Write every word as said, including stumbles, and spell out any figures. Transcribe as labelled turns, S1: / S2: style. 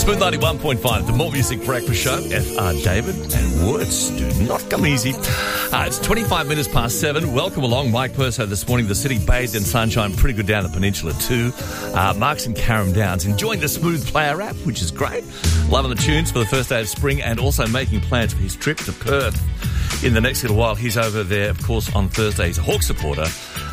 S1: Smooth ninety-one point five, the More Music Breakfast Show. F R David, and words do not come easy. Uh, it's twenty-five minutes past seven. Welcome along. Mike Perso this morning. The city bathed in sunshine. Pretty good down the peninsula too. Uh, Mark's in Carrum Downs. Enjoying the Smooth Player app, which is great. Loving the tunes for the first day of spring and also making plans for his trip to Perth in the next little while. He's over there, of course, on Thursday. He's a Hawk supporter.